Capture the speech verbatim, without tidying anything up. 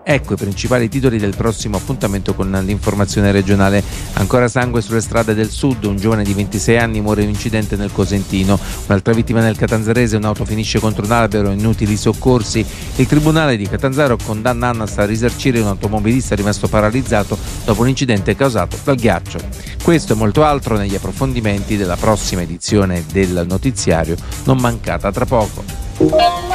Ecco i principali titoli del prossimo appuntamento con l'informazione regionale. Ancora sangue sulle strade del sud, un giovane di ventisei anni muore in un incidente nel Cosentino, un'altra vittima nel Catanzarese, un'auto finisce contro un albero, inutili soccorsi. Il Tribunale di Catanzaro condanna ANAS a risarcire un automobilista rimasto paralizzato dopo un incidente causato dal ghiaccio. Questo e molto altro negli approfondimenti della prossima edizione del notiziario, non mancata tra poco.